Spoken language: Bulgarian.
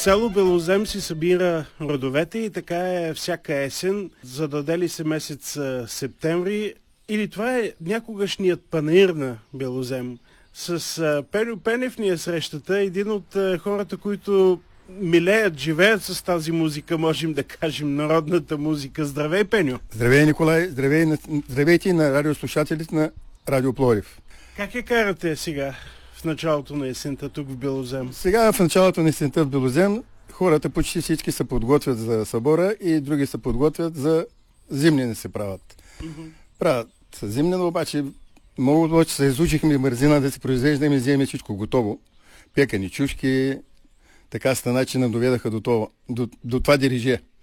Село Белозем си събира родовете и така е всяка есен. Зададели се месец септември. Или това е някогашният панаир на Белозем. С Пеню Пенев ни е срещата. Един от хората, които милеят, живеят с тази музика, можем да кажем, народната музика. Здравей, Пеню! Здравей, Николай! Здравейте на радиослушателите на Радио Пловдив. Как я карате сега в началото на есента тук в Белозем? Сега в началото на есента в Белозем хората почти всички се подготвят за събора и други се подготвят за зимнини се правят. Правят зимнина, обаче много повече се изучихме мързина да се произвеждаме и вземем всичко готово. Пекани чушки, така ста начин доведаха до това дирижие.